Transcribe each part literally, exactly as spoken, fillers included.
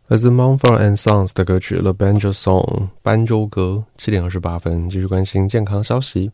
来自 Mumford and Sons 的歌曲 The Banjo Song 斑鸠歌，七点二十八分，继续关心健康消息。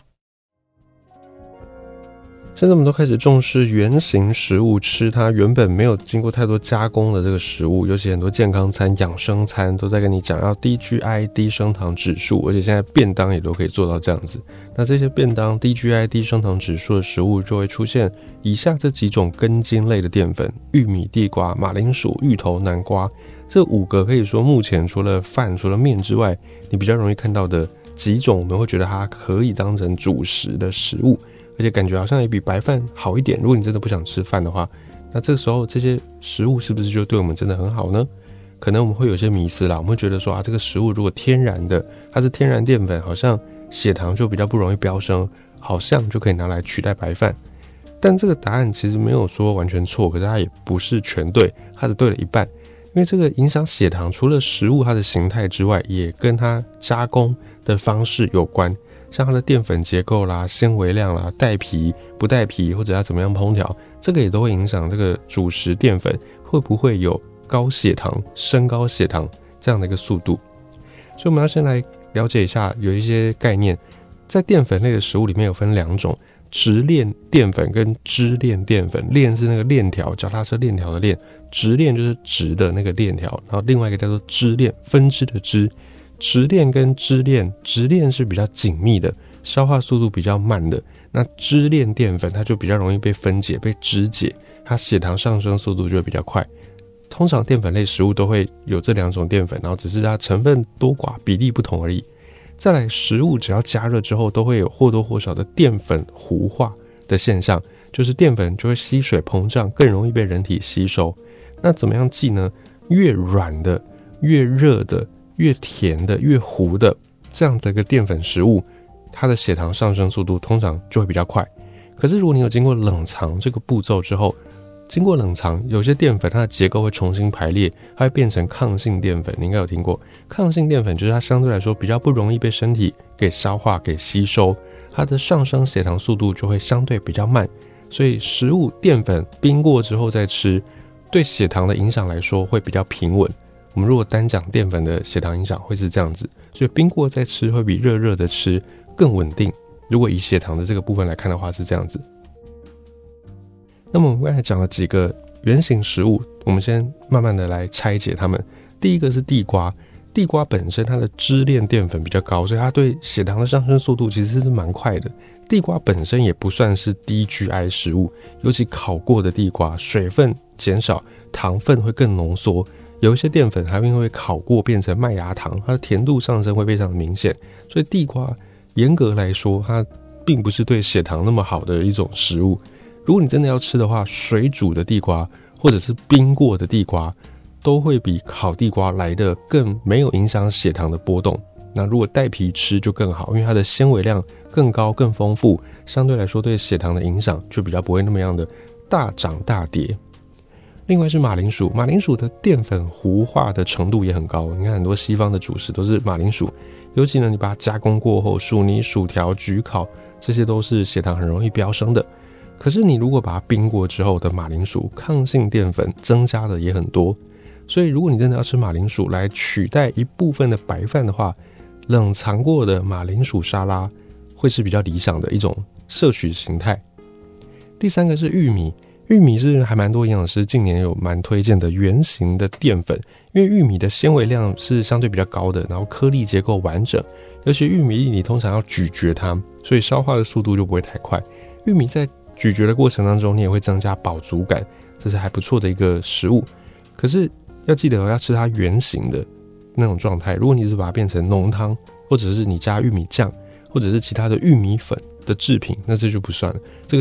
现在我们都开始重视原型食物，吃它原本没有经过太多加工的这个食物，尤其很多健康餐、养生餐都在跟你讲要低 G I 低升糖指数，而且现在便当也都可以做到这样子。那这些便当低 G I 低升糖指数的食物就会出现以下这几种根茎类的淀粉：玉米、地瓜、马铃薯、芋头、南瓜。这五个可以说目前除了饭、除了面之外，你比较容易看到的几种，我们会觉得它可以当成主食的食物。而且感觉好像也比白饭好一点，如果你真的不想吃饭的话，那这个时候这些食物是不是就对我们真的很好呢？可能我们会有一些迷思啦，我们会觉得说啊，这个食物如果天然的，它是天然淀粉，好像血糖就比较不容易飙升，好像就可以拿来取代白饭。但这个答案其实没有说完全错，可是它也不是全对，它只对了一半。因为这个影响血糖，除了食物它的形态之外，也跟它加工的方式有关。像它的淀粉结构啦、纤维量啦、带皮不带皮，或者要怎么样烹调，这个也都会影响这个主食淀粉会不会有高血糖、升高血糖这样的一个速度。所以我们要先来了解一下，有一些概念，在淀粉类的食物里面有分两种：直链淀粉跟支链淀粉。链是那个链条，脚踏车链条的链；直链就是直的那个链条，然后另外一个叫做支链，分支的支。直链跟支链，直链是比较紧密的，消化速度比较慢的，那支链淀粉它就比较容易被分解、被肢解，它血糖上升速度就会比较快。通常淀粉类食物都会有这两种淀粉，然后只是它成分多寡、比例不同而已。再来，食物只要加热之后，都会有或多或少的淀粉糊化的现象，就是淀粉就会吸水膨胀，更容易被人体吸收。那怎么样记呢？越软的、越热的、越甜的、越糊的这样的一个淀粉食物，它的血糖上升速度通常就会比较快。可是如果你有经过冷藏这个步骤之后，经过冷藏，有些淀粉它的结构会重新排列，它会变成抗性淀粉。你应该有听过，抗性淀粉就是它相对来说比较不容易被身体给消化、给吸收，它的上升血糖速度就会相对比较慢。所以食物淀粉冰过之后再吃，对血糖的影响来说会比较平稳。我们如果单讲淀粉的血糖影响会是这样子，所以冰过再吃会比热热的吃更稳定。如果以血糖的这个部分来看的话是这样子。那么我们刚才讲了几个原型食物，我们先慢慢的来拆解它们。第一个是地瓜，地瓜本身它的支链淀粉比较高，所以它对血糖的上升速度其实是蛮快的。地瓜本身也不算是低 G I 食物，尤其烤过的地瓜，水分减少，糖分会更浓缩。有一些淀粉还会因为烤过变成麦芽糖，它的甜度上升会非常明显，所以地瓜严格来说它并不是对血糖那么好的一种食物。如果你真的要吃的话，水煮的地瓜或者是冰过的地瓜都会比烤地瓜来的更没有影响血糖的波动。那如果带皮吃就更好，因为它的纤维量更高更丰富，相对来说对血糖的影响就比较不会那么样的大涨大跌。另外是马铃薯，马铃薯的淀粉糊化的程度也很高，你看很多西方的主食都是马铃薯，尤其呢你把它加工过后，薯泥、薯条、焗烤，这些都是血糖很容易飙升的。可是你如果把它冰过之后的马铃薯，抗性淀粉增加的也很多，所以如果你真的要吃马铃薯来取代一部分的白饭的话，冷藏过的马铃薯沙拉会是比较理想的一种摄取形态。第三个是玉米，玉米是还蛮多营养师近年有蛮推荐的原型的淀粉，因为玉米的纤维量是相对比较高的，然后颗粒结构完整，而且玉米粒你通常要咀嚼它，所以消化的速度就不会太快。玉米在咀嚼的过程当中，你也会增加饱足感，这是还不错的一个食物。可是要记得要吃它原型的那种状态，如果你是把它变成浓汤，或者是你加玉米酱，或者是其他的玉米粉的制品，那这就不算了。这个